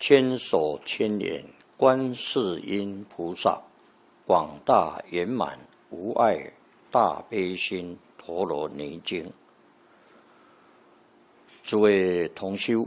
千手千眼观世音菩萨，广大圆满无碍大悲心陀罗尼经。诸位同修，